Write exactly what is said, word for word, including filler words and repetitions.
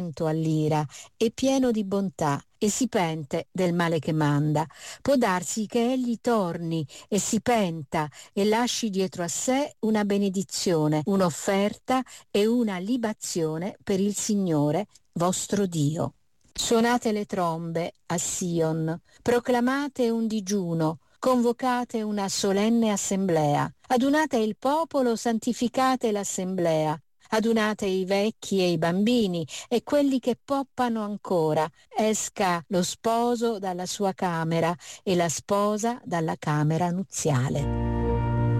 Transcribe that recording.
lento all'ira e pieno di bontà, e si pente del male che manda. Può darsi che egli torni e si penta e lasci dietro a sé una benedizione, un'offerta e una libazione per il Signore vostro Dio. Suonate le trombe a Sion, proclamate un digiuno, convocate una solenne assemblea, adunate il popolo, santificate l'assemblea, adunate i vecchi e i bambini e quelli che poppano ancora. Esca lo sposo dalla sua camera e la sposa dalla camera nuziale.